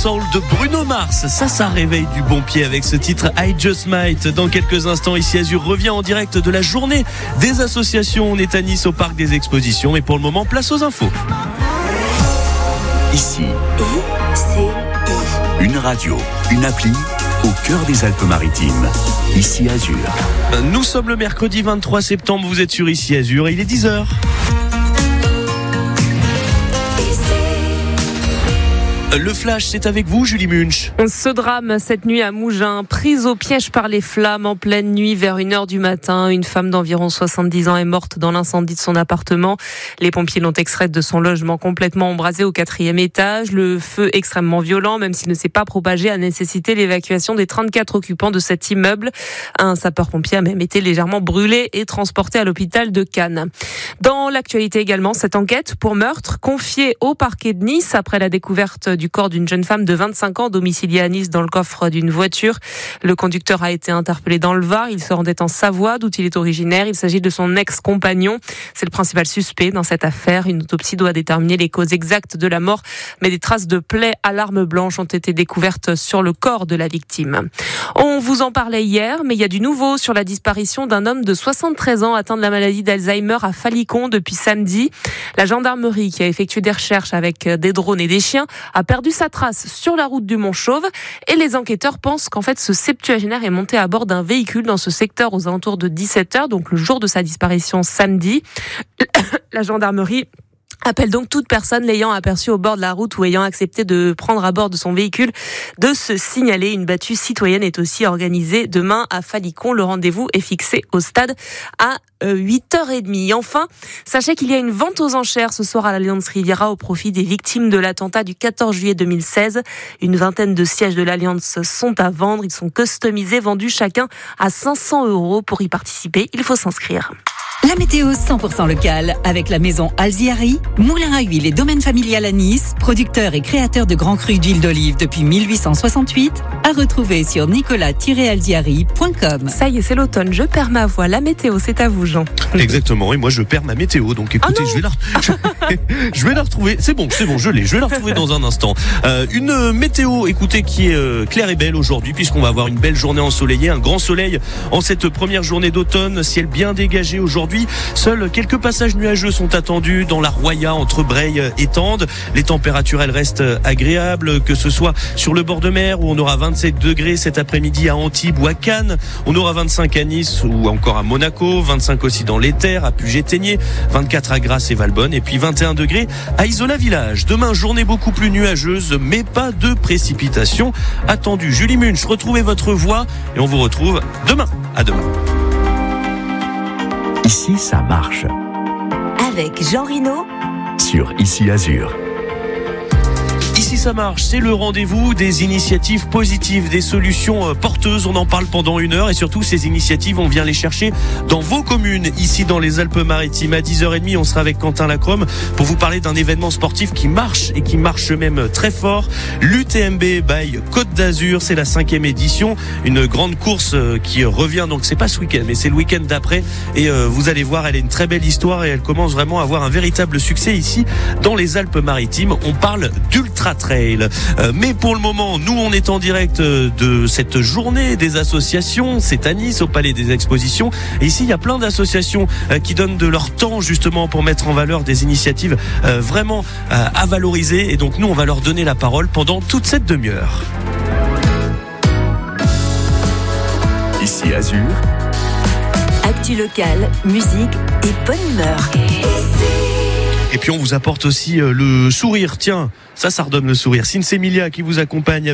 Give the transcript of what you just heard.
Soul de Bruno Mars. Ça réveille du bon pied avec ce titre I Just Might. Dans quelques instants, ici Azur revient en direct de la journée des associations. On est à Nice au parc des expositions. Mais pour le moment, place aux infos. Ici, une radio, une appli au cœur des Alpes-Maritimes. Ici Azur. Nous sommes le mercredi 23 septembre. Vous êtes sur Ici Azur et il est 10h. Le flash, c'est avec vous, Julie Munch. Ce drame cette nuit à Mougins, prise au piège par les flammes en pleine nuit vers 1h du matin. Une femme d'environ 70 ans est morte dans l'incendie de son appartement. Les pompiers l'ont extraite de son logement complètement embrasé au 4e étage. Le feu extrêmement violent, même s'il ne s'est pas propagé, a nécessité l'évacuation des 34 occupants de cet immeuble. Un sapeur-pompier a même été légèrement brûlé et transporté à l'hôpital de Cannes. Dans l'actualité également, cette enquête pour meurtre confiée au parquet de Nice après la découverte du corps d'une jeune femme de 25 ans domiciliée à Nice dans le coffre d'une voiture. Le conducteur a été interpellé dans le Var. Il se rendait en Savoie, d'où il est originaire. Il s'agit de son ex-compagnon. C'est le principal suspect dans cette affaire. Une autopsie doit déterminer les causes exactes de la mort, mais des traces de plaies à l'arme blanche ont été découvertes sur le corps de la victime. On vous en parlait hier, mais il y a du nouveau sur la disparition d'un homme de 73 ans atteint de la maladie d'Alzheimer à Falicon depuis samedi. La gendarmerie, qui a effectué des recherches avec des drones et des chiens, a perdu sa trace sur la route du Mont-Chauve et les enquêteurs pensent qu'en fait ce septuagénaire est monté à bord d'un véhicule dans ce secteur aux alentours de 17h, donc le jour de sa disparition samedi. La gendarmerie appelle donc toute personne l'ayant aperçu au bord de la route ou ayant accepté de prendre à bord de son véhicule de se signaler. Une battue citoyenne est aussi organisée demain à Falicon. Le rendez-vous est fixé au stade à 8h30. Enfin, sachez qu'il y a une vente aux enchères ce soir à l'Alliance Riviera au profit des victimes de l'attentat du 14 juillet 2016. Une vingtaine de sièges de l'Alliance sont à vendre. Ils sont customisés, vendus chacun à 500 €. Pour y participer, il faut s'inscrire. La météo 100% locale avec la maison Alziari, moulin à huile et domaine familial à Nice, producteur et créateur de grands crus d'huile d'olive depuis 1868, à retrouver sur nicolas-alziari.com. Ça y est, c'est l'automne, je perds ma voix. La météo, c'est à vous, Jean. Exactement, et moi je perds ma météo, donc écoutez, je vais la retrouver. C'est bon, je vais la retrouver dans un instant. Une météo, écoutez, qui est claire et belle aujourd'hui, puisqu'on va avoir une belle journée ensoleillée, un grand soleil en cette première journée d'automne, ciel bien dégagé aujourd'hui. Seuls quelques passages nuageux sont attendus dans la Roya entre Breil et Tende. Les températures, elles restent agréables, que ce soit sur le bord de mer où on aura 27 degrés cet après-midi à Antibes ou à Cannes. On aura 25 à Nice ou encore à Monaco, 25 aussi dans l'Éther, à Puget-Théniers, 24 à Grasse et Valbonne et puis 21 degrés à Isola Village. Demain, journée beaucoup plus nuageuse, mais pas de précipitations attendues. Julie Munch, retrouvez votre voix et on vous retrouve demain. À demain. Ici, ça marche. Avec Jean Rino Sur Ici Azur. Ici ça marche, c'est le rendez-vous des initiatives positives, des solutions porteuses. On en parle pendant 1 heure et surtout ces initiatives, on vient les chercher dans vos communes, ici dans les Alpes-Maritimes. À 10h30, on sera avec Quentin Lacrome pour vous parler d'un événement sportif qui marche et qui marche même très fort. L'UTMB by Côte d'Azur, c'est la 5e édition. Une grande course qui revient, donc c'est pas ce week-end, mais c'est le week-end d'après. Et vous allez voir, elle est une très belle histoire et elle commence vraiment à avoir un véritable succès ici dans les Alpes-Maritimes. On parle d'Ultra Trail. Mais pour le moment, nous on est en direct de cette journée des associations. C'est à Nice, au Palais des Expositions. Et ici, il y a plein d'associations qui donnent de leur temps justement pour mettre en valeur des initiatives vraiment à valoriser. Et donc nous, on va leur donner la parole pendant toute cette demi-heure. Ici Azur. Actu locale, musique et bonne humeur. Et puis on vous apporte aussi le sourire. Tiens, ça redonne le sourire. Sinsemilia qui vous accompagne